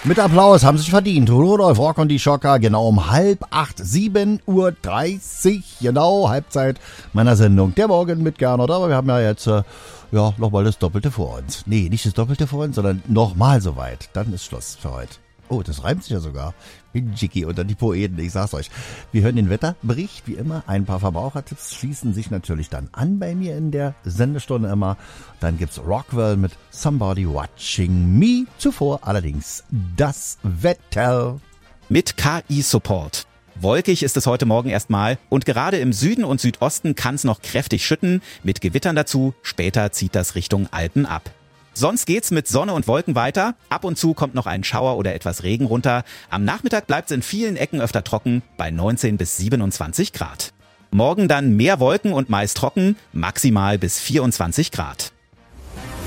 Mit Applaus haben sich verdient. Rudolf Rock und die Schocker, genau um 7:30, 7:30 Uhr, genau, Halbzeit meiner Sendung. Der Morgen mit Gernot, aber wir haben ja jetzt, nochmal das Doppelte vor uns. Nee, nicht das Doppelte vor uns, sondern nochmal so weit. Dann ist Schluss für heute. Oh, das reimt sich ja sogar. Jicki unter die Poeten, ich sag's euch. Wir hören den Wetterbericht, wie immer. Ein paar Verbrauchertipps schließen sich natürlich dann an bei mir in der Sendestunde immer. Dann gibt's Rockwell mit Somebody Watching Me. Zuvor allerdings das Wetter. Mit KI-Support. Wolkig ist es heute Morgen erstmal und gerade im Süden und Südosten kann es noch kräftig schütten. Mit Gewittern dazu, später zieht das Richtung Alpen ab. Sonst geht's mit Sonne und Wolken weiter. Ab und zu kommt noch ein Schauer oder etwas Regen runter. Am Nachmittag bleibt's in vielen Ecken öfter trocken, bei 19 bis 27 Grad. Morgen dann mehr Wolken und meist trocken, maximal bis 24 Grad.